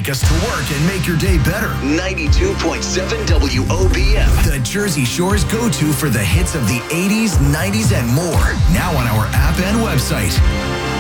us to work and make your day better. 92.7 WOBM. The Jersey Shore's go-to for the hits of the 80s, 90s, and more. Now on our app and website.